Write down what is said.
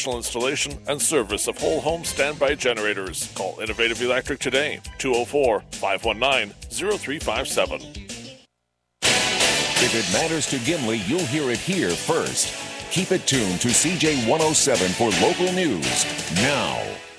professional installation and service of whole home standby generators. Call Innovative Electric today, 204-519-0357. If it matters to Gimli, you'll hear it here first. Keep it tuned to CJ 107 for local news now.